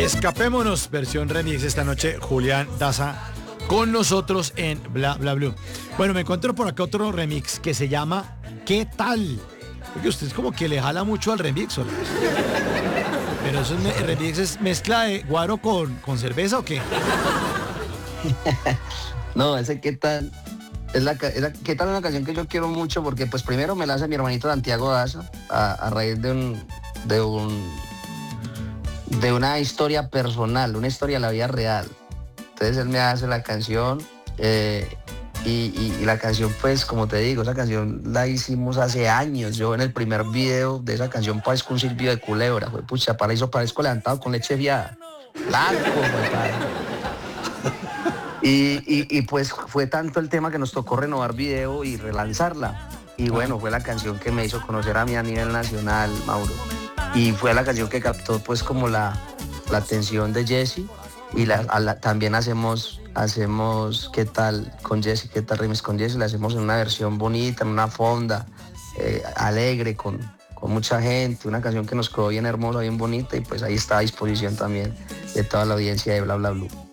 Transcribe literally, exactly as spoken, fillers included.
Escapémonos, versión remix esta noche, Julián Daza con nosotros en Bla Bla Blue. Bueno, me encuentro por acá otro remix que se llama ¿Qué tal? Porque usted es como que le jala mucho al remix, ¿o no? Pero eso es, el remix es mezcla de guaro con, con cerveza, ¿o qué? No, ese ¿Qué tal? Es la, es la, ¿Qué tal? Una canción que yo quiero mucho porque pues primero me la hace mi hermanito Santiago Daza a, a raíz de un, de un de una historia personal, una historia de la vida real. Entonces él me hace la canción eh, y, y, y la canción, pues como te digo, esa canción la hicimos hace años. Yo en el primer video de esa canción parezco un silbido de culebra, fue pucha, paraíso, parezco levantado con leche fiada. Blanco, y, y, y pues fue tanto el tema que nos tocó renovar video y relanzarla. Y bueno, fue la canción que me hizo conocer a mí a nivel nacional, Mauro. Y fue la canción que captó pues como la, la atención de Jesse. Y la, la, también hacemos, hacemos ¿Qué tal? Con Jesse, ¿Qué tal? Remix con Jesse, la hacemos en una versión bonita, en una fonda, eh, alegre, con, con mucha gente, una canción que nos quedó bien hermosa, bien bonita, y pues ahí está a disposición también de toda la audiencia de Bla Bla Blue.